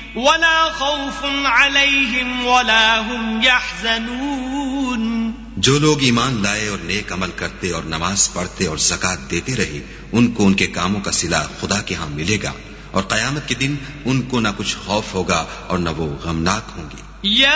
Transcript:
वला खौफुन अलैहिम वला हुम यहज़नून। जो लोग ईमान लाए और नेक अमल करते और नमाज पढ़ते और ज़कात देते रहे, उनको उनके कामों का सिला खुदा के यहाँ मिलेगा और कयामत के दिन उनको न कुछ खौफ होगा और न वो गमनाक होंगे। या